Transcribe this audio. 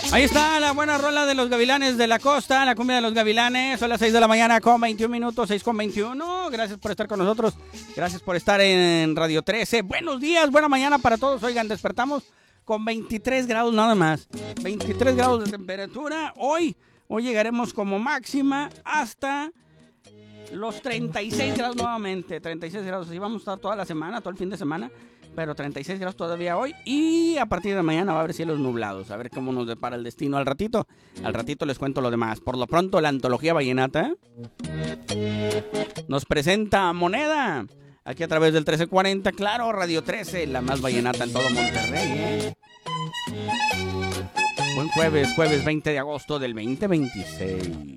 Ahí está la buena rola de los Gavilanes de la Costa, la cumbia de los Gavilanes. Son las 6 de la mañana con 21 minutos, 6 con 21. Gracias por estar con nosotros. Gracias por estar en Radio 13. Buenos días, buena mañana para todos. Oigan, despertamos con 23 grados nada más. 23 grados de temperatura. Hoy llegaremos como máxima hasta los 36 grados nuevamente. 36 grados. Así vamos a estar toda la semana, todo el fin de semana. Pero 36 grados todavía hoy. Y a partir de mañana va a haber cielos nublados. A ver cómo nos depara el destino al ratito. Al ratito les cuento lo demás. Por lo pronto, la antología vallenata nos presenta Moneda. Aquí a través del 1340. Claro, Radio 13, la más vallenata en todo Monterrey, ¿eh? Buen jueves 20 de agosto del 2026.